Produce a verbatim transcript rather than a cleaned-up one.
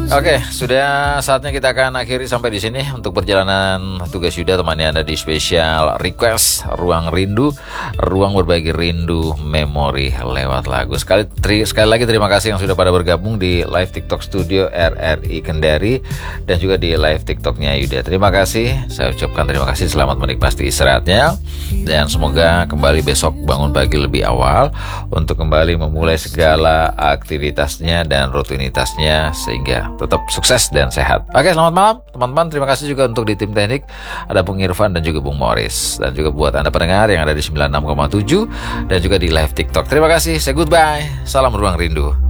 Oke, sudah saatnya kita akan akhiri sampai di sini untuk perjalanan tugas Yuda temani Anda di spesial request Ruang Rindu, ruang berbagi rindu memori lewat lagu. Sekali tri, sekali lagi terima kasih yang sudah pada bergabung di live TikTok Studio R R I Kendari dan juga di live TikToknya Yuda. Terima kasih, saya ucapkan terima kasih, selamat menikmati istirahatnya dan semoga kembali besok bangun pagi lebih awal untuk kembali memulai segala aktivitasnya dan rutinitasnya sehingga tetap sukses dan sehat. Oke, selamat malam teman-teman. Terima kasih juga untuk di tim teknik ada Bung Irfan dan juga Bung Morris, dan juga buat Anda pendengar yang ada di sembilan puluh enam koma tujuh dan juga di live TikTok. Terima kasih. Say goodbye. Salam Ruang Rindu.